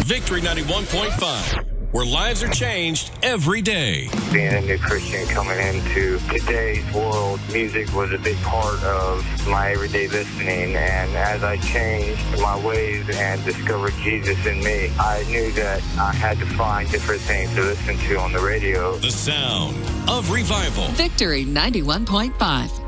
Victory 91.5, where lives are changed every day. Being a new Christian coming into today's world, music was a big part of my everyday listening. And as I changed my ways and discovered Jesus in me, I knew that I had to find different things to listen to on the radio. The sound of revival. Victory 91.5.